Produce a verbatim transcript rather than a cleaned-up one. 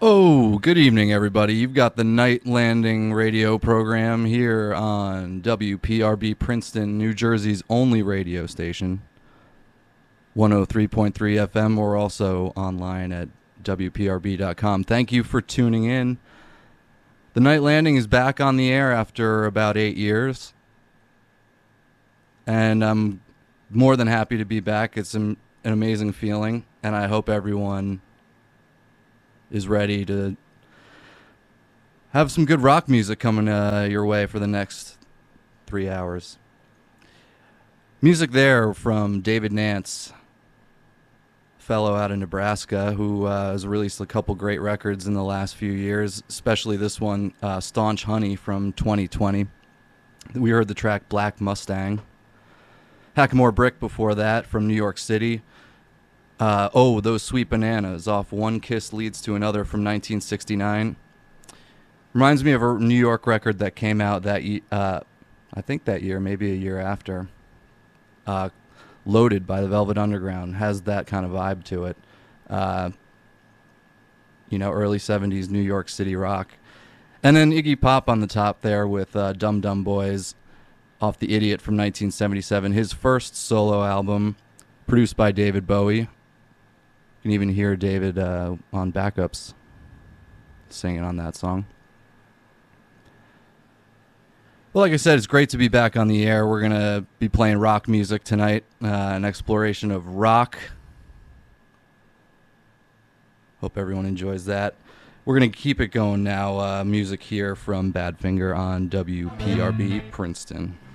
Oh, good evening, everybody. You've got the Night Landing radio program here on W P R B Princeton, New Jersey's only radio station, one oh three point three F M. We're also online at W P R B dot com. Thank you for tuning in. The Night Landing is back on the air after about eight years, and I'm more than happy to be back. It's an, an amazing feeling, and I hope everyone is ready to have some good rock music coming uh, your way for the next three hours. Music there from David Nance, fellow out of Nebraska, who uh, has released a couple great records in the last few years, especially this one, uh, Staunch Honey from twenty twenty. We heard the track Black Mustang. Hackamore Brick before that from New York City. Uh, oh, Those Sweet Bananas off One Kiss Leads to Another from nineteen sixty-nine. Reminds me of a New York record that came out that ye- uh, I think that year, maybe a year after. Uh, Loaded by the Velvet Underground has that kind of vibe to it. Uh, you know, early seventies New York City rock. And then Iggy Pop on the top there with uh, Dum Dum Boys off The Idiot from nineteen seventy-seven. His first solo album, produced by David Bowie. You can even hear David uh, on backups singing on that song. Well, like I said, it's great to be back on the air. We're going to be playing rock music tonight, uh, an exploration of rock. Hope everyone enjoys that. We're going to keep it going now. Uh, music here from Badfinger on W P R B Princeton.